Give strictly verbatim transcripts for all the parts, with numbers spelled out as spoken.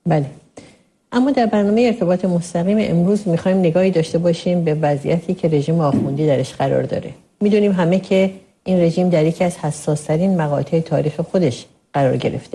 بله. اما در برنامه ارتباط مستقیم امروز میخوایم نگاهی داشته باشیم به وضعیتی که رژیم آخوندی درش قرار داره. میدونیم همه که این رژیم در یکی از حساس‌ترین مقاطع تاریخ خودش قرار گرفته.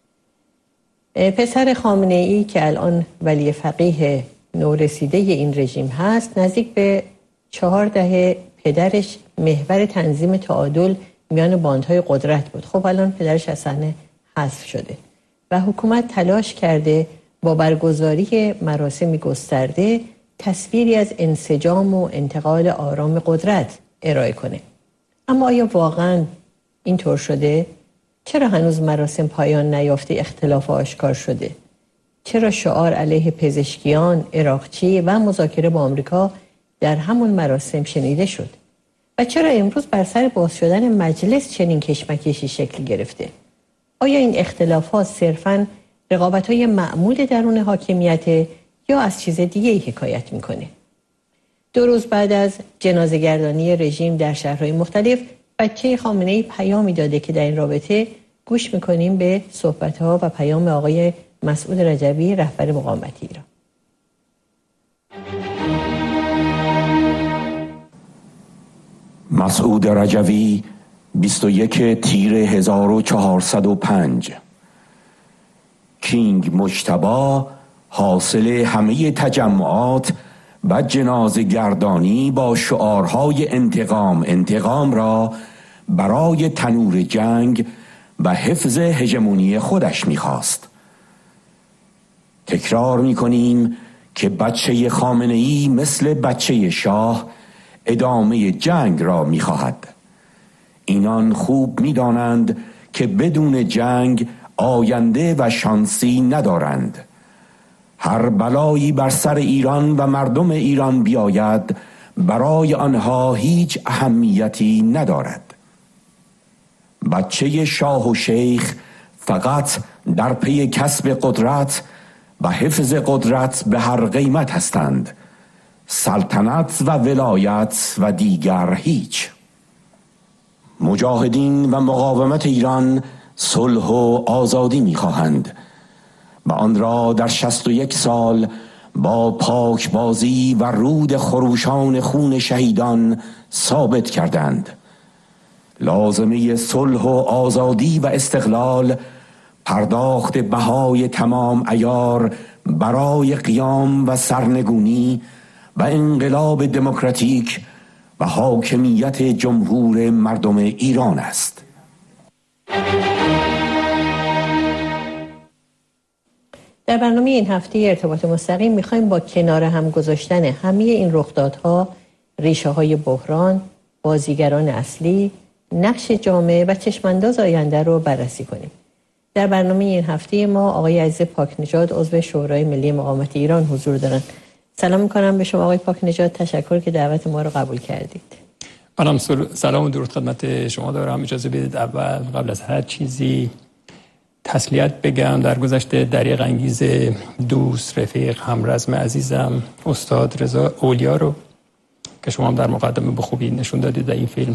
پسر خامنه‌ای که الان ولی فقیه نورسیده این رژیم هست، نزدیک به چهار دهه پدرش محور تنظیم تعادل میان باندهای قدرت بود. خب الان پدرش از صحنه حذف شده و حکومت تلاش کرده با برگزاری مراسم گسترده تصویری از انسجام و انتقال آرام قدرت ارائه کنه. اما آیا واقعاً اینطور شده؟ چرا هنوز مراسم پایان نیافته اختلاف آشکار شده؟ چرا شعار علیه پزشکیان، عراقچی و مذاکره با آمریکا در همون مراسم شنیده شد؟ و چرا امروز بر سر باز شدن مجلس چنین کشمکشی شکل گرفته؟ آیا این اختلافات صرفاً رقابت‌های معمول درون حاکمیت یا از چیز دیگه‌ای حکایت می‌کنه؟ دو روز بعد از جنازه‌گردانی رژیم در شهرهای مختلف، بچه خامنه‌ای پیامی داده که در این رابطه گوش می‌کنیم به صحبت‌ها و پیام آقای مسعود رجبی، رهبر مقاومت ایران. مسعود رجبی، بیست و یک تیر هزار و چهارصد و پنج. کینگ مجتبی حاصل همه تجمعات و جنازه گردانی با شعارهای انتقام انتقام را برای تنور جنگ و حفظ هژمونی خودش می‌خواست. تکرار می‌کنیم که بچه خامنه‌ای مثل بچه شاه ادامه جنگ را می‌خواهد. اینان خوب می‌دانند که بدون جنگ آینده و شانسی ندارند. هر بلایی بر سر ایران و مردم ایران بیاید برای آنها هیچ اهمیتی ندارد. بچه شاه و شیخ فقط در پی کسب قدرت و حفظ قدرت به هر قیمت هستند. سلطنت و ولایت و دیگر هیچ. مجاهدین و مقاومت ایران صلح و آزادی می‌خواهند و آن را در شصت و یک سال با پاکبازی و رود خروشان خون شهیدان ثابت کردند. لازمه صلح و آزادی و استقلال پرداخت بهای تمام عیار برای قیام و سرنگونی و انقلاب دموکراتیک و حاکمیت جمهور مردم ایران است. در برنامه این هفته ارتباط مستقیم میخوایم با کنار هم گذاشتن همه این رخدادها، ریشه های بحران، بازیگران اصلی، نقش جامعه و چشمانداز آینده رو بررسی کنیم. در برنامه این هفته ما آقای عزیز پاکنژاد، عضو شورای ملی مقاومت ایران حضور دارند. سلام میکنم به شما آقای پاکنژاد، تشکر که دعوت ما رو قبول کردید. منم سلام و درود خدمت شما دارم. اجازه بدید اول قبل از هر چیزی تسلیت بگم در گذشته دریغ انگیز دوست، رفیق، همرزم عزیزم استاد رضا اولیا رو که شما هم در مقدمه به خوبی نشون دادید در این فیلم.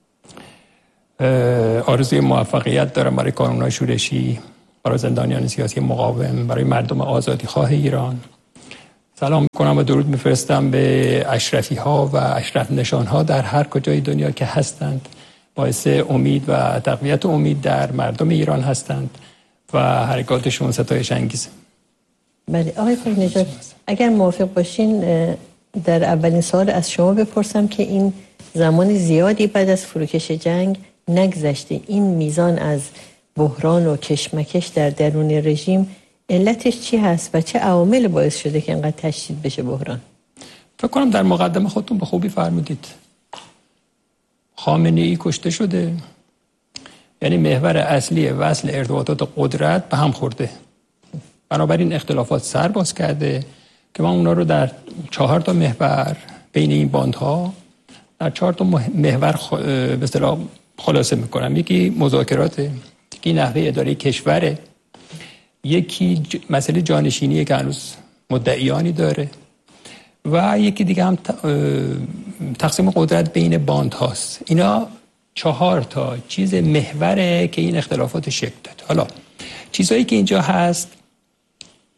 آرزوی موفقیت دارم برای کانون‌های شورشی، برای زندانیان سیاسی مقاوم، برای مردم آزادی خواه ایران. سلام میکنم و درود میفرستم به اشرفی ها و اشرف نشان ها در هر کجای دنیا که هستند، باعث امید و تقویت امید در مردم ایران هستند و حرکاتشون ستایش انگیزه. بله آقای پاکنژاد، اگر موافق باشین در اولین سوال از شما بپرسم که این زمان زیادی بعد از فروکش جنگ نگذشته، این میزان از بحران و کشمکش در درون رژیم علتش چی هست و چه عوامل باعث شده که انقدر تشدید بشه بحران؟ فکر کنم در مقدمه خودتون به خوبی فرمودید. خامنه‌ای کشته شده، یعنی محور اصلی وصل ارتباطات قدرت به هم خورده. بنابراین اختلافات سر باز کرده که من اونا رو در چهار تا محور بین این باندها در چهار تا محور به اصطلاح خلاصه میکنم. یکی مذاکراته، یکی نحوه اداره کشوره، یکی ج... مسئله جانشینیه که هنوز مدعیانی داره و یکی دیگه هم تقسیم قدرت بین باند هاست. اینا چهار تا چیز محوره که این اختلافات شکل داد. حالا چیزایی که اینجا هست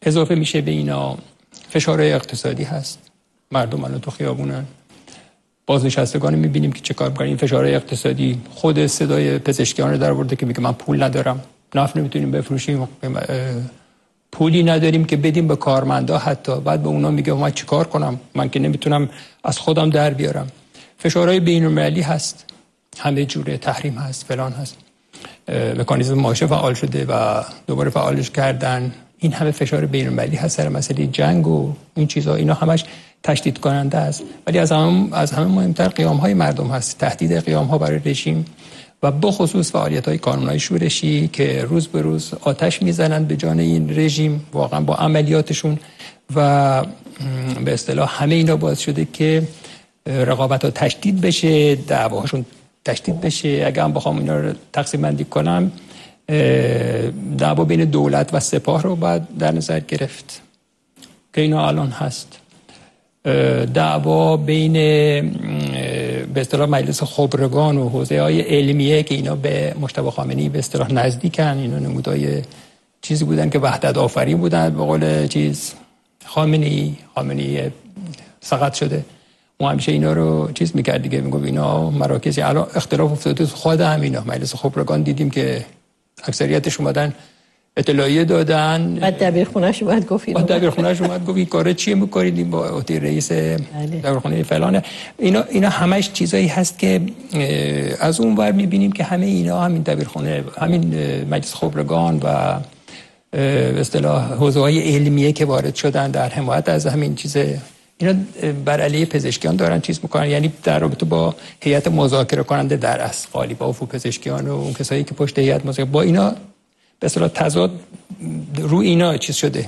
اضافه میشه به اینا فشارهای اقتصادی هست. مردم الان تو خیابونن، بازنشستگان میبینیم که چه کار میکنن. این فشارهای اقتصادی خود صدای پزشکیان رو در آورده که میگه من پول ندارم، نفت نمیتونیم بفروشیم، پولی نداریم که بدیم به کارمندا، حتی بعد به اونا میگه من چیکار کنم، من که نمیتونم از خودم در بیارم. فشارهای بین‌المللی هست، همه جوره، تحریم هست، فلان هست، مکانیزم معاشه فعال شده و دوباره فعالش کردن. این همه فشار بین‌المللی هست سر مسئله جنگ و این چیزا، اینا همش تشدید کننده است. ولی از همه از همه مهمتر قیام‌های مردم هست، تهدید قیام‌ها برای رژیم و بخصوص فعالیت‌های کانون‌های شورشی که روز به روز آتش میزنند به جان این رژیم، واقعا با عملیاتشون و به اصطلاح همه اینا باعث شده که رقابت‌ها تشدید بشه، دعواهاشون تشدید بشه. اگه هم بخوام اینا رو تقسیم بندی کنم، دعوا بین دولت و سپاه رو باید در نظر گرفت که اینا الان هست. دعوا بین به اصطلاح مجلس خبرگان و حوزه‌های علمیه که اینا به مجتبی خامنه‌ای به اصطلاح نزدیکن، اینا نمودای چیزی بودن که وحدت آفرین بودن به قول چیز خامنه‌ای خامنه‌ای سقط شده. ما همیشه اینا رو چیز می‌کرد دیگه، میگم اینا مراکزی. الان اختلاف افتاده خود همینا. مجلس خبرگان دیدیم که اکثریتش اومدن اطلاعیه دادن، بعد دبیرخونه‌اش اومد گفت بعد دبیرخونه‌اش اومد گفت این کارا چیه می‌کنید با عهده رئیس دبیرخونه فلانه. اینا اینا همش چیزایی هست که از اون ور می‌بینیم که همه اینا، همین دبیرخونه، همین مجلس خبرگان و به اصطلاح حوزه‌های علمیه که وارد شدن در حمایت از همین چیزه، اینا بر علیه پزشکیان دارن چیز میکنن. یعنی در رابطه با هیئت مذاکره کننده در اصل قالیباف و پزشکیان و اون کسایی که پشت هیئت مذاکره با اینا به اصطلاح تضاد رو اینا چیز شده.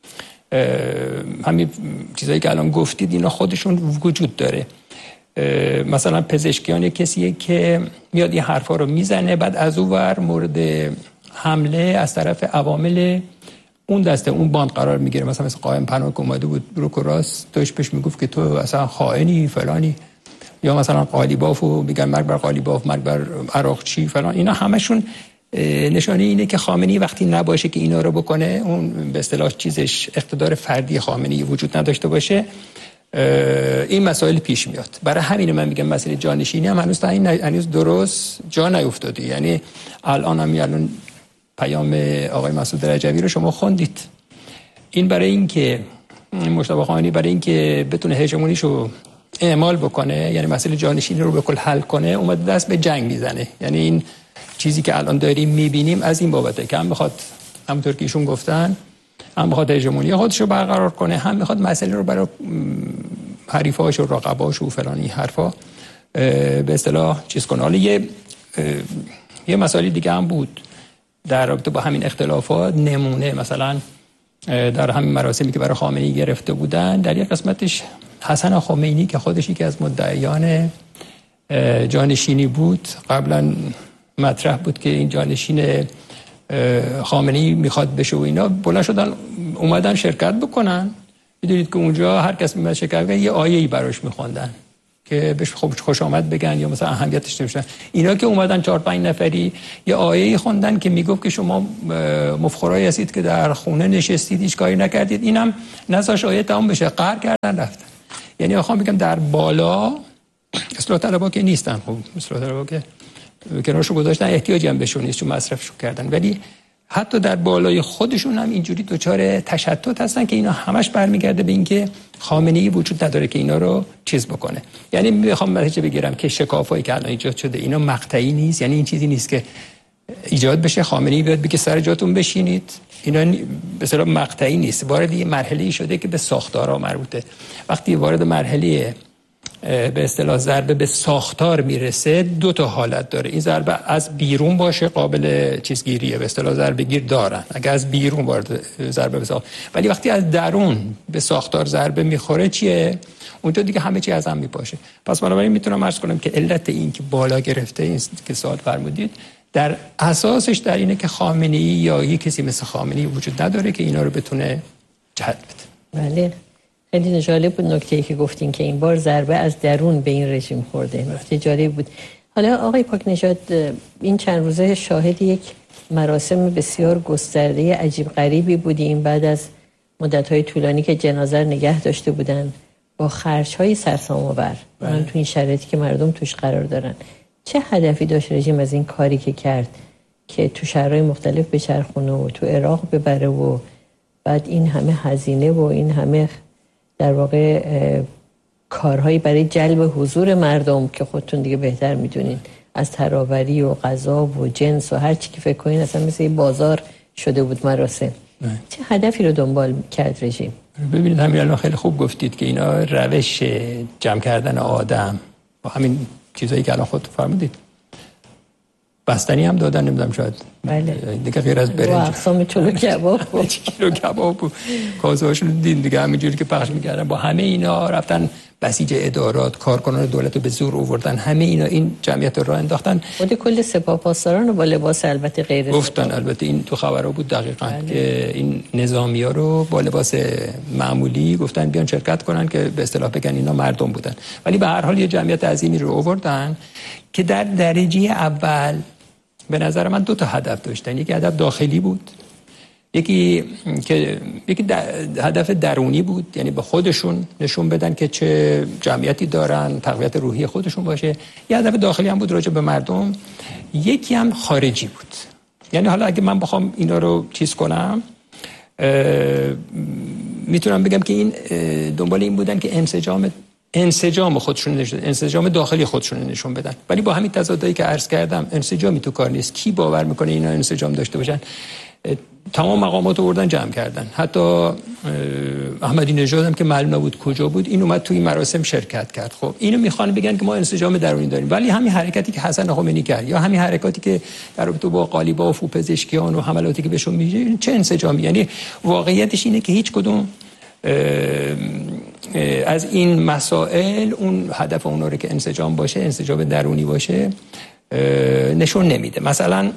همین چیزایی که الان گفتید اینا خودشون وجود داره. مثلا پزشکیان کسیه که میاد این حرفا رو میزنه، بعد از اون ور مورد حمله از طرف عوامل اون دسته اون باند قرار میگیره. مثلا مثل قائم پناه که اومده بود رو راست توش پیش میگفت که تو اصلا خائنی فلانی، یا مثلا قالیبافو میگن مرگ بر قالیباف، مرگ بر عراقچی فلان. اینا همشون نشانه اینه که خامنه‌ای وقتی نباشه که اینا رو بکنه، اون به اصطلاح چیزش اقتدار فردی خامنه‌ای وجود نداشته باشه، این مسائل پیش میاد. برای همین من میگم مسئله جانشینی هم هنوز تا این هنوز درست جا نیفتاده. یعنی الان هم الان پیام آقای مسعود رجوی رو شما خوندید. این برای اینکه مجتبی خامنه‌ای برای اینکه بتونه هژمونیشو اعمال بکنه، یعنی مسئله جانشینی رو به کل حل کنه، اومده دست به جنگ میزنه. یعنی این چیزی که الان داریم میبینیم از این بابته که هم میخواد همونطور که ایشون گفتن، هم میخواد هژمونی خودش رو برقرار کنه، هم میخواد مسئله رو برای حریفاش و رقباش و فلان این حرفا به اصطلاح چیز کنه. حالا یه یه مسئله دیگه هم بود در رابطه با همین اختلافات. نمونه مثلا در همین مراسمی که برای خامنه‌ای گرفته بودن، در یک قسمتش حسن خمینی که خودش یکی از مدعیان جانشینی بود، قبلا مطرح بود که این جانشین خامنه‌ای میخواد بشه و اینا، بلند شدن اومدن شرکت بکنن. میدونید که اونجا هر کس میاد شرکت بکنه یه آیه‌ای براش میخوندن که بهش خوش آمد بگن یا مثلا اهمیتش نمیشن. اینا که اومدن چهار پنج نفری یه آیه‌ای خوندن که میگفت که شما مفخرایی هستید که در خونه نشستید هیچ کاری نکردید. اینم نذاش آیه تمام بشه، قهر کردن رفتن. یعنی میخوام بگم در بالا اصلاح طلبها که نیستن، خب اصلاح طلبها که کنارشو گذاشتن، احتیاجی هم بهشون نیست چون مصرفشو کردن، ولی حتی در بالای خودشون هم اینجوری دوچار تشتت هستن که اینا همش برمیگرده به اینکه خامنه‌ای وجود نداره که اینا رو چیز بکنه. یعنی میخوام نتیجه بگیرم که شکافایی که الان ایجاد شده اینا مقطعی نیست، یعنی این چیزی نیست که ایجاد بشه خامنه‌ای بیاد بگه سر جاتون بشینید. اینا به اصطلاح مقطعی نیست، وارد یه مرحله‌ای شده که به ساختارها مربوطه. وقتی وارد مرحله به اصطلاح ضربه به ساختار میرسه، دو تا حالت داره. این ضربه از بیرون باشه قابل چیزگیریه، به اصطلاح ضربه گیر دارن اگه از بیرون وارد ضربه بشه، ولی وقتی از درون به ساختار ضربه میخوره چیه؟ اونجا دیگه همه چی از هم میپاشه. پس بنابراین میتونم عرض کنم که علت این که بالا گرفته این که سوال فرمودید در اساسش در اینه که خامنه‌ای یا یک کسی مثل خامنه‌ای وجود نداره که اینا رو بتونه جهت بده. بله، خیلی جالب بود نکته‌ای که گفتین که این بار ضربه از درون به این رژیم خورده. نکته جالب بود. حالا آقای پاکنژاد، این چند روزه شاهد یک مراسم بسیار گسترده عجیب غریبی بودیم بعد از مدت‌های طولانی که جنازه نگه داشته بودن با خرج‌های سرسام‌آور من تو این شرایطی که مردم توش قرار دارن، چه هدفی داشت رژیم از این کاری که کرد که تو شهرهای مختلف بچرخونه و تو عراق ببره و بعد این همه هزینه و این همه در واقع کارهایی برای جلب حضور مردم که خودتون دیگه بهتر میدونین، از تراوری و غذا و جنس و هر چی که فکر کنین اصلا مثل یه بازار شده بود مراسم. نه. چه هدفی رو دنبال کرد رژیم؟ ببینید همین الان خیلی خوب گفتید که اینا روش جمع کردن آدم با همین چیزایی که الان خودتون فرمودید، بستنی هم دادن، نمیدونم شاید بله دیگه غیر از برنج و اقسام چلو کباب و کیلو کباب و کاسه‌هاشون دید دیگه همینجوری که پخش می‌کردن. با همه اینا رفتن بسیج ادارات، کارکنان دولت رو به زور آوردن، همه اینا این جمعیت رو راه انداختن. خود کل سپاه پاسداران با لباس البته غیر گفتن، البته این تو خبرها بود دقیقاً بله. که این نظامی‌ها رو با لباس معمولی گفتن بیان شرکت کنن که به اصطلاح بگن اینا مردم بودن، ولی به هر حال یه جمعیت عظیمی رو آوردن که در درجه اول به نظر من دو تا هدف داشتن. یکی هدف داخلی بود، یکی که یکی هدف درونی بود، یعنی به خودشون نشون بدن که چه جمعیتی دارن، تقویت روحی خودشون باشه. یه هدف داخلی هم بود راجع به مردم، یکی هم خارجی بود. یعنی حالا اگه من بخوام اینا رو چیز کنم میتونم بگم که این دنبال این بودن که انسجام انسجام خودشون نشون انسجام داخلی خودشون نشون بدن، ولی با همین تضادایی که عرض کردم انسجامی تو کار نیست. کی باور میکنه اینا انسجام داشته باشن؟ تمام مقامات رو بردن جمع کردن، حتی احمدی نژاد هم که معلوم نبود کجا بود این اومد توی مراسم شرکت کرد. خب اینو میخوان بگن که ما انسجام درونی داریم، ولی همین حرکتی که حسن خمینی کرد یا همین حرکاتی که در رابطه با قالیباف و پزشکیان و حملاتی که بهشون میشه، چه انسجامی؟ یعنی واقعیتش اینه که هیچ کدوم از این مسائل اون هدف اون رو که انسجام باشه، انسجام درونی باشه نشون نمیده. مثلا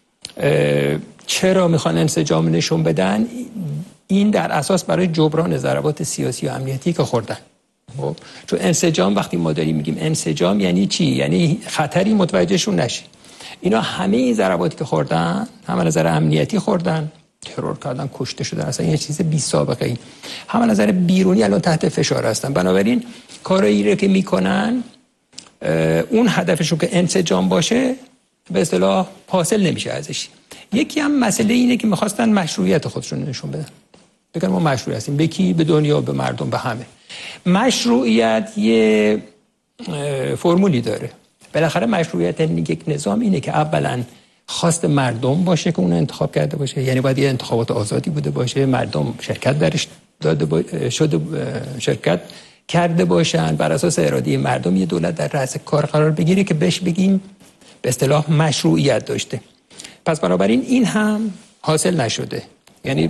چرا میخوان انسجام نشون بدن؟ این در اساس برای جبران ضربات سیاسی و امنیتی که خوردن. خب چون انسجام وقتی ما داریم میگیم انسجام یعنی چی؟ یعنی خطری متوجهشون نشه. اینا همه این ضرباتی که خوردن، هم از نظر امنیتی خوردن، ترور کردن، کشته شدن، اصلا یه چیز بی سابقه ای. هم از نظر بیرونی الان تحت فشار هستن. بنابراین کارایی رو که میکنن اون هدفشون که انسجام باشه به اصطلاح حاصل نمیشه ازش. یکی هم مسئله اینه که میخواستن مشروعیت خودشون نشون بدن، بگن ما مشروع هستیم. به کی؟ به دنیا، به مردم، به همه. مشروعیت یه فرمولی داره. بالاخره مشروعیت یک نظام اینه که اولا خواست مردم باشه که اون انتخاب کرده باشه، یعنی باید یه انتخابات آزادی بوده باشه، مردم شرکت درش داده با... شده شرکت کرده باشن، بر اساس اراده مردم یه دولت در رأس کار قرار بگیره که بهش بگیم به اصطلاح مشروعیت داشته. پس بنابراین این هم حاصل نشده. یعنی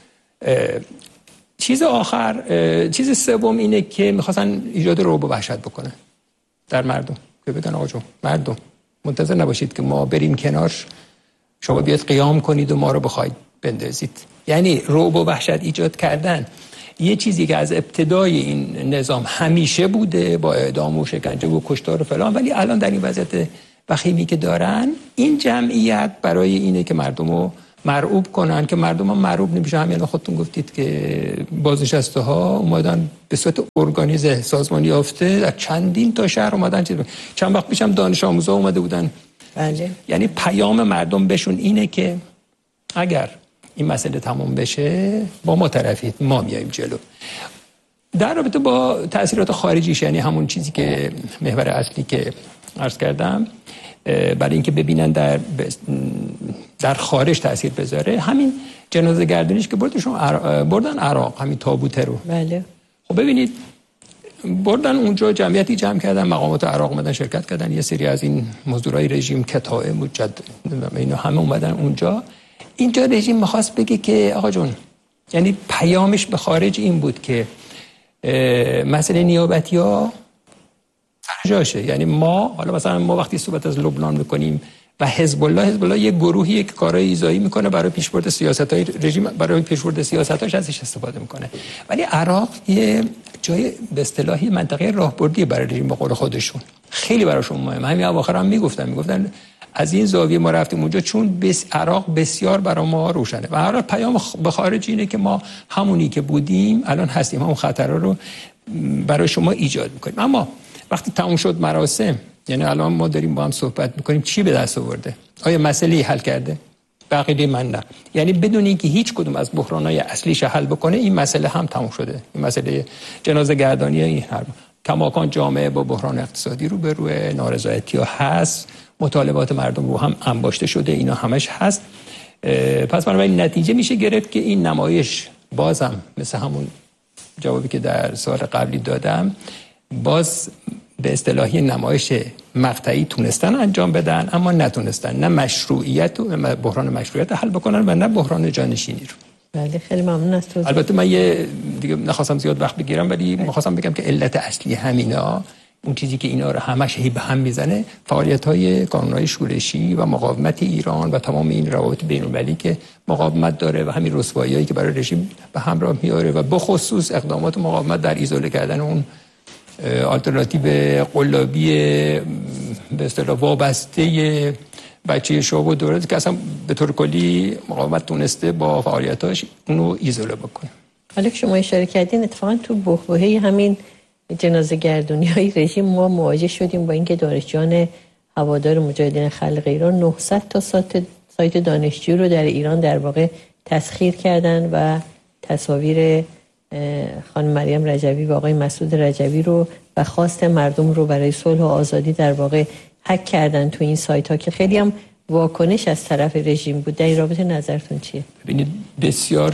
چیز آخر، چیز سوم اینه که میخواستن ایجاد رعب و وحشت بکنن در مردم، که بگن آقا جون مردم منتظر نباشید که ما بریم کنار، شما بیاد قیام کنید و ما رو بخواید بندازید. یعنی رعب و وحشت ایجاد کردن یه چیزی که از ابتدای این نظام همیشه بوده، با اعدام و شکنجه و کشتار و فلان، ولی الان در این وضعیت وخیمی که دارن، این جمعیت برای اینه که مردم رو مرعوب کنن، که مردم هم مرعوب نمیشه. همین خودتون گفتید که بازنشسته ها اومدن به صورت ارگانیزه سازمانی یافته در چندین تا شهر اومدن. چند وقت پیشم دانش آموزا اومده بودن. بله. یعنی پیام مردم بهشون اینه که اگر این مسئله تمام بشه با ما طرفید، ما میایم جلو. در رابطه با تأثیرات خارجیش، یعنی همون چیزی که محور اصلی که عرض کردم، برای اینکه ببینن در در خارج تاثیر بذاره، همین جنازه گردونیش که بردشون عراق، بردن عراق، همین تابوته رو. بله. خب ببینید بردن اونجا، جمعیتی جمع کردن، مقامات عراق اومدن شرکت کردن، یه سری از این مزدورای رژیم کتائب مجد اینا همه اومدن اونجا. اینجا رژیم می‌خواست بگه که آقا جون، یعنی پیامش به خارج این بود که مسئله نیابتی‌ها جاشه. یعنی ما حالا مثلا ما وقتی صحبت از لبنان میکنیم و حزب الله، حزب الله یه گروهیه که کارهای ایذایی میکنه برای پیشبرد سیاست‌های رژیم، برای پیشبرد سیاستاش ازش استفاده میکنه. ولی عراق یه جای به اصطلاحی منطقه راهبردی برای رژیم به قول خودشون، خیلی براشون مهمه. همین اواخر هم میگفتن میگفتن از این زاویه ما رفتیم اونجا چون بس عراق بسیار برای ما روشنه و هر پیام به خارج اینه که ما همونی که بودیم الان هستیم، همون خطرها رو برای شما ایجاد میکنیم. اما وقتی تموم شد مراسم، یعنی الان ما داریم با هم صحبت میکنیم، چی به دست آورده؟ آیا مسئله حل کرده؟ بقیه من نه. یعنی بدون اینکه هیچ کدوم از بحران‌های اصلیش حل بکنه این مسئله هم تموم شده. این مسئله جنازه گردانی این هر کماکان جامعه با بحران اقتصادی رو به روی نارضایتی‌ها هست، مطالبات مردم رو هم انباشته شده، اینا همش هست. پس بنابراین نتیجه میشه گرفت که این نمایش بازم مثل همون جوابی که در سال قبلی دادم، باز به اصطلاحی نمایش مقطعی تونستن انجام بدن اما نتونستن نه مشروعیت و بحران مشروعیت حل بکنن و نه بحران جانشینی رو. بله خیلی ممنون از توضیح. البته من یه دیگه نخواستم زیاد وقت بگیرم ولی می‌خواستم بگم که علت اصلی همینا، اون چیزی که اینا رو همش هی به هم میزنه، فعالیت‌های کانون‌های شورشی و مقاومت ایران و تمام این روابط بین‌المللی که مقاومت داره و همین رسوایی‌هایی که برای رژیم به همراه میاره و به خصوص اقدامات مقاومت در ایزوله کردن اون آلترناتیو قلابی به اصطلاح وابسته بچه شاه و دولت که اصلا به طور کلی مقاومت تونسته با فعالیتاش اونو ایزوله بکنه. حالا که شما اشاره کردین اتفاقا تو بحبوحه همین جنازه گردونی های رژیم ما مواجه شدیم با اینکه دانشجویان هوادار مجاهدین خلق ایران نهصد تا سایت دانشجو رو در ایران در واقع تسخیر کردن و تصاویر خانم مریم رجوی و آقای مسعود رجوی رو و خواست مردم رو برای صلح و آزادی در واقع هک کردن تو این سایت ها که خیلی هم واکنش از طرف رژیم بود. در این رابطه نظرتون چیه؟ ببینید بسیار،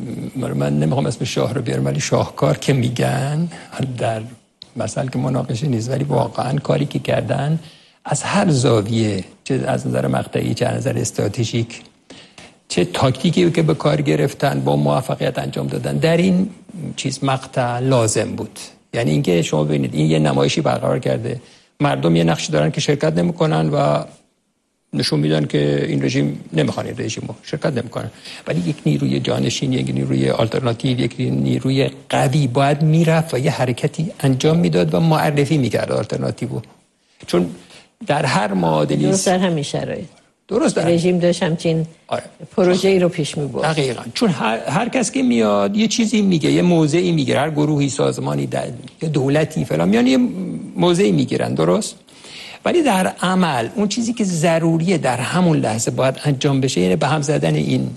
من نمیخوام اسم شاه رو بیارم ولی شاهکار که میگن در مثلا که مناقشه نیست، ولی واقعا کاری که کردن از هر زاویه، چه از نظر مقطعی چه از نظر استراتژیک چه تاکتیکی که به کار گرفتن با موفقیت انجام دادن در این چیز مقطع لازم بود. یعنی اینکه شما ببینید این یه نمایشی برقرار کرده، مردم یه نقشی دارن که شرکت نمیکنن و نشون میدن که این رژیم نمیخوان، این رژیمو شرکت نمیکنن، ولی یک نیروی جانشین، یک نیروی آلترناتیو، یک نیروی قوی باید میرفت و یه حرکتی انجام میداد و معرفی میکرد آلترناتیو، چون در هر معادلی درست در همین شرایط درست در رژیم داشت همچین آره. پروژه ای رو پیش میبرد. دقیقاً، چون هر, هر کس که میاد یه چیزی میگه، یه موضعی میگیره، هر گروهی، سازمانی، دولتی فلان میان یه موضعی میگیرن، درست؟ ولی در عمل اون چیزی که ضروریه در همون لحظه باید انجام بشه، یعنی به هم زدن این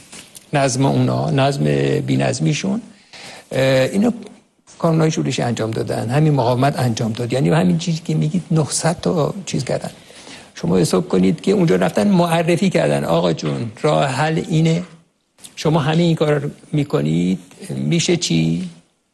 نظم اونا، نظم بی‌نظمیشون، اینو کانون‌های شورشی انجام دادن، همین مقاومت انجام داد. یعنی همین چیزی که میگید نهصد تا چیز کردن. شما حساب کنید که اونجا رفتن معرفی کردن آقا جون راه حل اینه، شما همین این کار میکنید، میشه چی؟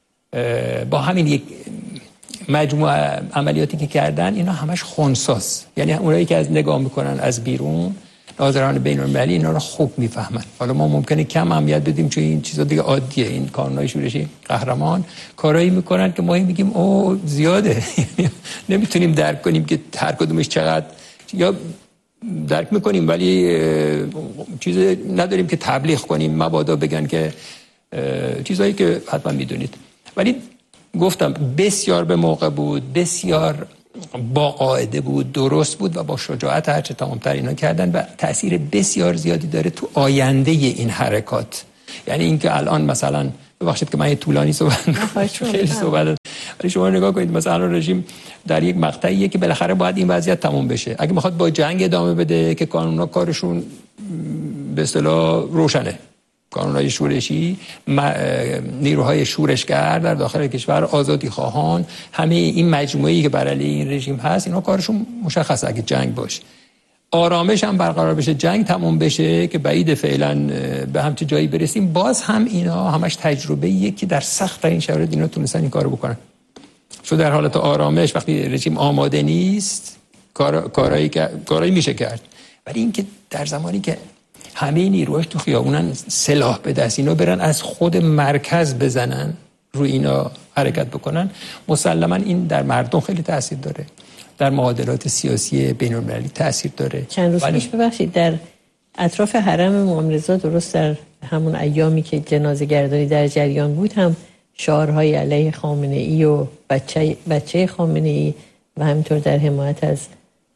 با همین یک مجموعه عملیاتی که کردن اینا همش خنثاست. یعنی اونایی که از نگاه میکنن از بیرون، ناظران بین‌المللی اینا رو خوب میفهمن. حالا ما ممکنه کم اهمیت بدیم چون این چیزا دیگه عادیه، این کانون‌های شورشی قهرمان کارایی میکنن که ما میگیم او زیاده نمیتونیم درک کنیم که هر کدومش چقدر، یا درک میکنیم ولی چیز نداریم که تبلیغ کنیم، مبادا بگن که چیزایی که حتما میدونید. ولی گفتم بسیار به موقع بود، بسیار با قاعده بود، درست بود و با شجاعت هرچه تمامتر اینا کردن و تأثیر بسیار زیادی داره تو آینده این حرکات. یعنی اینکه الان مثلا ببخشید که من یه طولانی صحبت خیلی صحبت، ولی شما نگاه کنید مثلا رژیم در یک مقطعیه که بالاخره باید این وضعیت تموم بشه. اگه میخواد با جنگ ادامه بده که قانونا کارشون به اصطلاح روشنه، قانون‌های شورشی، نیروهای شورشگر در داخل کشور، آزادی خواهان، همه این مجموعه‌ای که بر علیه این رژیم هست اینا کارشون مشخصه. اگه جنگ باشه، آرامش هم برقرار بشه، جنگ تموم بشه که بعید فعلا به همچه جایی برسیم، باز هم اینا همش تجربه‌ایه که در سخت ترین شرایط اینا تونستن این کارو بکنن. چون در حالت آرامش وقتی رژیم آماده نیست کار کارایی که کارایی میشه کرد، ولی اینکه در زمانی که همه نیروهاش تو خیابونن سلاح به دست، اینا برن از خود مرکز بزنن روی اینا حرکت بکنن، مسلما این در مردم خیلی تاثیر داره، در معادلات سیاسی بین‌المللی تاثیر داره. چند روز پیش ببخشید در اطراف حرم امام رضا، درست در همون ایامی که جنازه گردانی در جریان بود، هم شعارهای علیه خامنه‌ای و بچه بچه خامنه‌ای و همینطور در حمایت از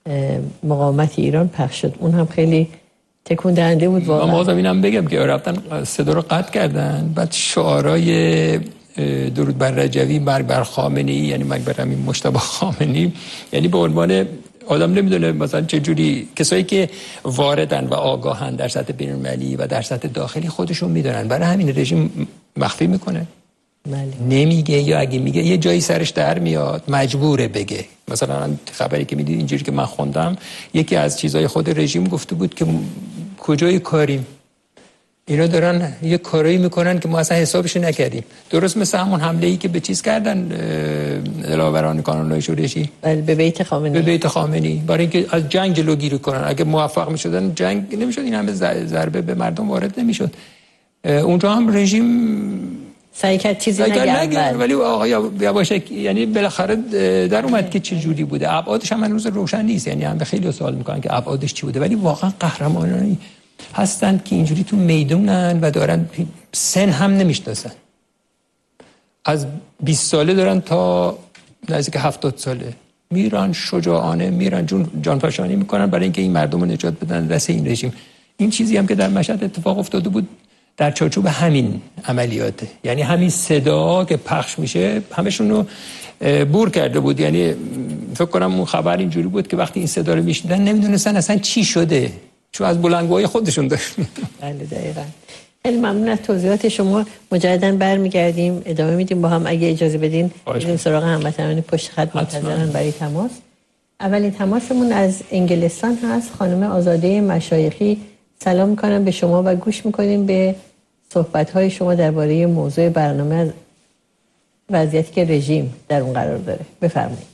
مقاومت ایران پخش شد. اون هم خیلی تکون دهنده بود واقعا. من بازم اینم بگم که رفتن صدا رو قطع کردن، بعد شعارهای درود بر رجوی، مرگ بر خامنه‌ای، یعنی مرگ بر همین مجتبی خامنه‌ای، یعنی به عنوان آدم نمیدونه مثلا چه جوری کسایی که واردن و آگاهن در سطح بین‌المللی و در سطح داخلی خودشون میدونن، برای همین رژیم مخفی میکنه. بله. نمیگه، یا اگه میگه یه جایی سرش در میاد مجبوره بگه. مثلا خبری که میدید اینجوری که من خوندم، یکی از چیزای خود رژیم گفته بود که کجای کاریم، اینا دارن یه کارایی میکنن که ما اصلا حسابش نکردیم. درست مثل همون حمله ای که به چیز کردن علاوه‌بران کانون‌های شورشی، بله، به بیت خامنه‌ای، به بیت خامنه‌ای، برای اینکه از جنگ جلوگیری کنن. اگه موفق میشدن جنگ نمیشد، این همه ضربه به مردم وارد نمیشد. اونجا هم رژیم سعی کرد چیزی نگه، ولی آقا یواشکی یعنی بالاخره در اومد که چه جوری بوده. ابعادش هم هنوز روشن نیست، یعنی هم خیلی سوال میکنن که ابعادش چی بوده، ولی واقعا قهرمانانی هستن که اینجوری تو میدونن و دارن سن هم نمیشناسن، از بیست ساله دارن تا نزدیک هفتاد ساله میرن، شجاعانه میرن، جون جانفشانی میکنن برای اینکه این مردم رو نجات بدن دست این رژیم. این چیزی هم که در مشهد اتفاق افتاده بود در چارچوب همین عملیاته، یعنی همین صدا که پخش میشه همشون رو بور کرده بود. یعنی فکر کنم اون خبر اینجوری بود که وقتی این صدا رو میشنیدن نمیدونستن اصلا چی شده، چون از بلندگوهای خودشون داشت. بله دقیقاً. خیلی ممنون از توضیحات شما. مجددا برمیگردیم ادامه میدیم با هم، اگه اجازه بدین بریم سراغ هموطنان پشت خط منتظرن برای تماس. اولین تماسمون از انگلستان هست، خانم آزاده مشایخی. سلام میکنم به شما و گوش میکنیم به صحبت‌های شما درباره موضوع برنامه از وضعیتی که رژیم در اون قرار داره. بفرمایید.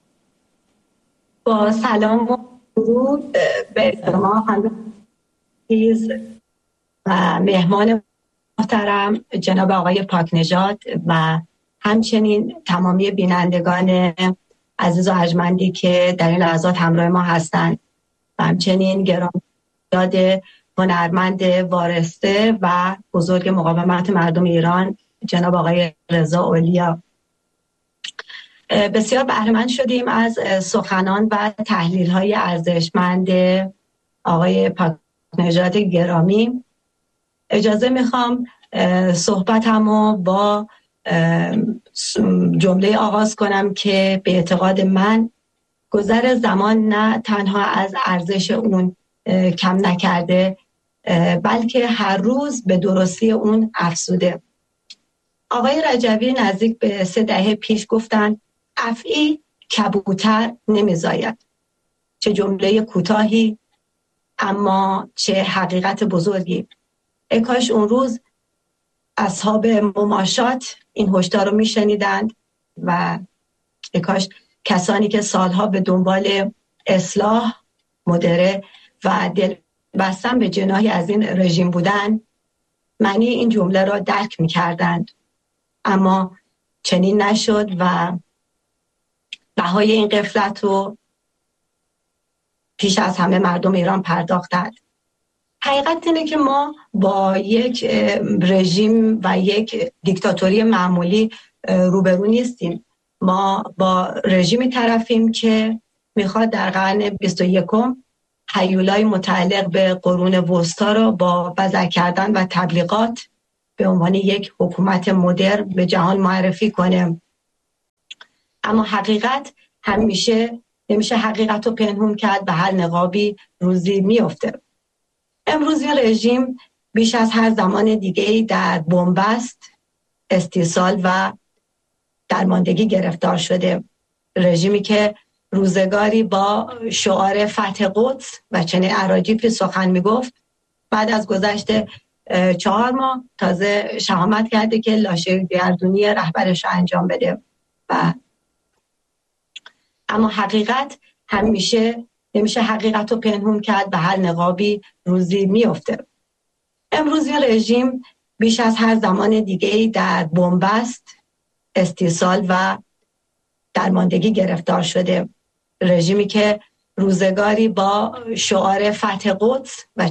با سلام و درود به شما خانم عزیز و مهمان محترم جناب آقای پاکنژاد و همچنین تمامی بینندگان عزیز و ارجمندی که در این لحظات همراه ما هستند و همچنین گرامی یاد هنرمند وارسته و بزرگ مقاومت مردم ایران جناب آقای رضا اولیا. بسیار بهره‌مند شدیم از سخنان و تحلیل‌های ارزشمند آقای پاکنژاد گرامی. اجازه میخوام صحبتمو با جمله آغاز کنم که به اعتقاد من گذر زمان نه تنها از ارزش اون کم نکرده، بلکه هر روز به درستی اون افزوده. آقای رجوی نزدیک به سه دهه پیش گفتن افعی کبوتر نمیزاید. چه جمله کوتاهی اما چه حقیقت بزرگی. ای کاش اون روز اصحاب مماشات این هشدار رو میشنیدند و ای کاش کسانی که سالها به دنبال اصلاح، مدره و دل بستن به جناحی از این رژیم بودن معنی این جمله را درک می‌کردند. اما چنین نشد و بهای این غفلت رو پیش از همه مردم ایران پرداختند. حقیقت اینه که ما با یک رژیم و یک دیکتاتوری معمولی روبرو نیستیم. ما با رژیمی طرفیم که میخواد در قرن بیست و یکم هیولای متعلق به قرون وسطا را با وضع کردن و تبلیغات به عنوان یک حکومت مدرن به جهان معرفی کنه. اما حقیقت همیشه نمیشه حقیقت رو پنهون کرد، به هر نقابی روزی میفته. امروز این رژیم بیش از هر زمان دیگه‌ای در بنبست، استیصال و درماندگی گرفتار شده. رژیمی که روزگاری با شعار فتح قدس و چنین اراجیفی سخن میگفت، بعد از گذشت چهار ماه تازه شهامت کرده که لاشه‌گردونی رهبرش رو انجام بده. و اما حقیقت همیشه نمیشه حقیقت رو پنهون کرد، به هر نقابی روزی میفته. امروز این رژیم بیش از هر زمان دیگه‌ای در بنبست، استیصال و درماندگی گرفتار شده. رژیمی که روزگاری با شعار فتح قدس و